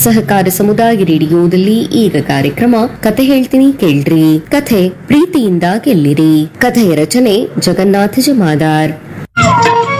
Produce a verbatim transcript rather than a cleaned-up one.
ಸಹಕಾರ ಸಮುದಾಯ ರೇಡಿಯೋದಲ್ಲಿ ಈಗ ಕಾರ್ಯಕ್ರಮ ಕತೆ ಹೇಳ್ತೀನಿ ಕೇಳ್ರಿ. ಕಥೆ ಪ್ರೀತಿಯಿಂದ ಗೆಲ್ಲಿರಿ. ಕಥೆಯ ರಚನೆ ಜಗನ್ನಾಥ ಜಮಾದಾರ್.